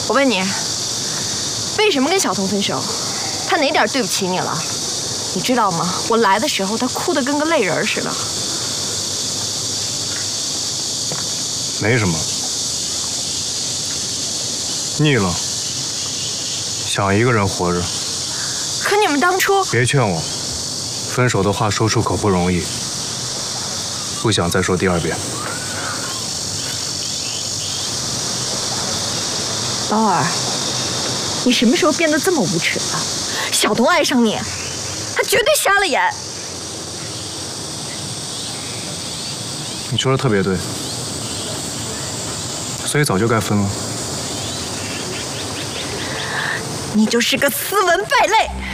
我问你，为什么跟小童分手？他哪点对不起你了？你知道吗？我来的时候，他哭得跟个泪人似的。 没什么，腻了，想一个人活着。 可你们当初…… 别劝我，分手的话说出口不容易，不想再说第二遍。 宝儿，你什么时候变得这么无耻了？小童爱上你，他绝对瞎了眼。 你说的特别对，所以早就该分了。 你就是个斯文败类。